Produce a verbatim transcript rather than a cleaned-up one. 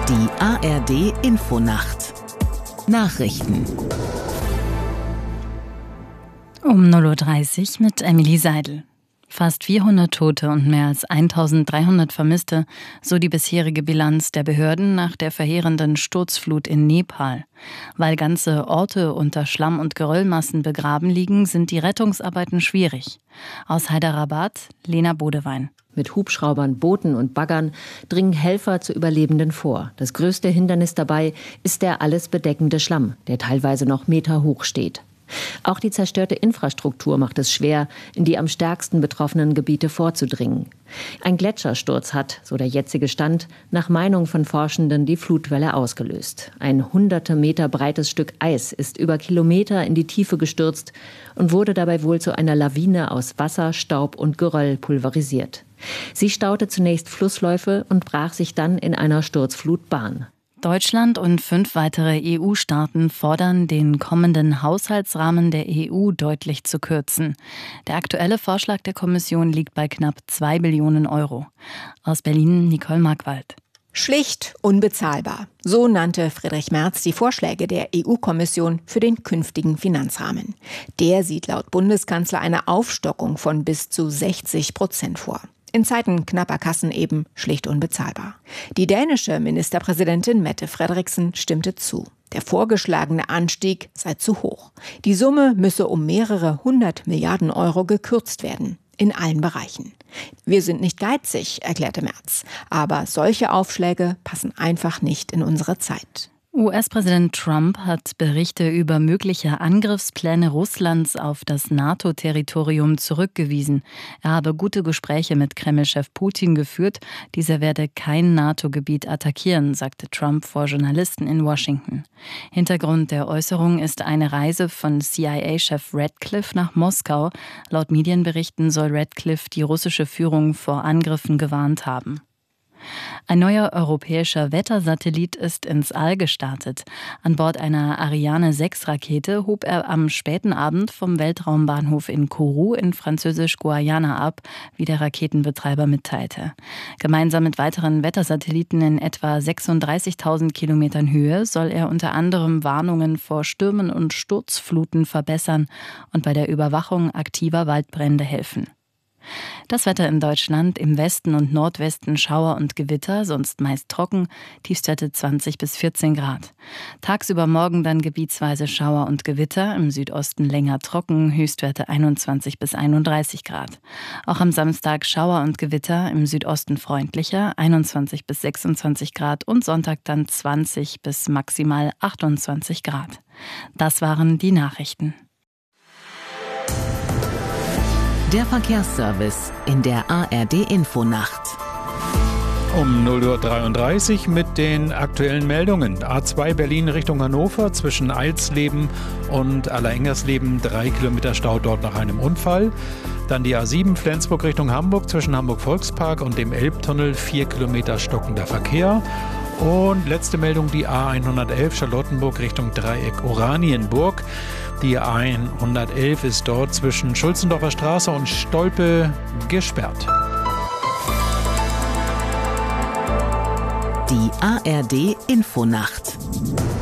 Die A R D Infonacht Nachrichten um null Uhr dreißig mit Emily Seidel. Fast vierhundert Tote und mehr als eintausenddreihundert Vermisste, so die bisherige Bilanz der Behörden nach der verheerenden Sturzflut in Nepal. Weil ganze Orte unter Schlamm- und Geröllmassen begraben liegen, sind die Rettungsarbeiten schwierig. Aus Hyderabad, Lena Bodewein. Mit Hubschraubern, Booten und Baggern dringen Helfer zu Überlebenden vor. Das größte Hindernis dabei ist der alles bedeckende Schlamm, der teilweise noch Meter hoch steht. Auch die zerstörte Infrastruktur macht es schwer, in die am stärksten betroffenen Gebiete vorzudringen. Ein Gletschersturz hat, so der jetzige Stand, nach Meinung von Forschenden die Flutwelle ausgelöst. Ein hunderte Meter breites Stück Eis ist über Kilometer in die Tiefe gestürzt und wurde dabei wohl zu einer Lawine aus Wasser, Staub und Geröll pulverisiert. Sie staute zunächst Flussläufe und brach sich dann in einer Sturzflut Bahn. Deutschland und fünf weitere E U-Staaten fordern, den kommenden Haushaltsrahmen der E U deutlich zu kürzen. Der aktuelle Vorschlag der Kommission liegt bei knapp zwei Billionen Euro. Aus Berlin Nicole Markwald. Schlicht unbezahlbar. So nannte Friedrich Merz die Vorschläge der E U-Kommission für den künftigen Finanzrahmen. Der sieht laut Bundeskanzler eine Aufstockung von bis zu sechzig Prozent vor. In Zeiten knapper Kassen eben schlicht unbezahlbar. Die dänische Ministerpräsidentin Mette Frederiksen stimmte zu. Der vorgeschlagene Anstieg sei zu hoch. Die Summe müsse um mehrere hundert Milliarden Euro gekürzt werden. In allen Bereichen. Wir sind nicht geizig, erklärte Merz. Aber solche Aufschläge passen einfach nicht in unsere Zeit. U S-Präsident Trump hat Berichte über mögliche Angriffspläne Russlands auf das NATO-Territorium zurückgewiesen. Er habe gute Gespräche mit Kreml-Chef Putin geführt. Dieser werde kein NATO-Gebiet attackieren, sagte Trump vor Journalisten in Washington. Hintergrund der Äußerung ist eine Reise von C I A-Chef Radcliffe nach Moskau. Laut Medienberichten soll Radcliffe die russische Führung vor Angriffen gewarnt haben. Ein neuer europäischer Wettersatellit ist ins All gestartet. An Bord einer Ariane sechs Rakete hob er am späten Abend vom Weltraumbahnhof in Kourou in Französisch-Guayana ab, wie der Raketenbetreiber mitteilte. Gemeinsam mit weiteren Wettersatelliten in etwa sechsunddreißigtausend Kilometern Höhe soll er unter anderem Warnungen vor Stürmen und Sturzfluten verbessern und bei der Überwachung aktiver Waldbrände helfen. Das Wetter in Deutschland: im Westen und Nordwesten Schauer und Gewitter, sonst meist trocken, Tiefstwerte zwanzig bis vierzehn Grad. Tagsüber morgen dann gebietsweise Schauer und Gewitter, im Südosten länger trocken, Höchstwerte einundzwanzig bis einunddreißig Grad. Auch am Samstag Schauer und Gewitter, im Südosten freundlicher, einundzwanzig bis sechsundzwanzig Grad und Sonntag dann zwanzig bis maximal achtundzwanzig Grad. Das waren die Nachrichten. Der Verkehrsservice in der A R D Infonacht. Um null Uhr dreiunddreißig mit den aktuellen Meldungen. A zwei Berlin Richtung Hannover zwischen Eilsleben und Allerengersleben, drei Kilometer Stau dort nach einem Unfall. Dann die A sieben Flensburg Richtung Hamburg zwischen Hamburg-Volkspark und dem Elbtunnel, vier Kilometer stockender Verkehr. Und letzte Meldung, die A hundertelf Charlottenburg Richtung Dreieck Oranienburg. Die A hundertelf ist dort zwischen Schulzendorfer Straße und Stolpe gesperrt. Die A R D Infonacht